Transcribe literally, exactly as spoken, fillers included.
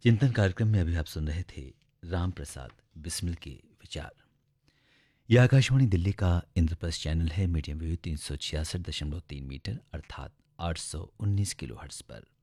चिंतन कार्यक्रम में अभी आप सुन रहे थे राम प्रसाद बिस्मिल के विचार। यह आकाशवाणी दिल्ली का इंद्रप्रस्थ चैनल है। मीडियम वेव तीन सौ छियासठ दशमलव तीन मीटर अर्थात आठ सौ उन्नीस किलो हर्ट्ज पर।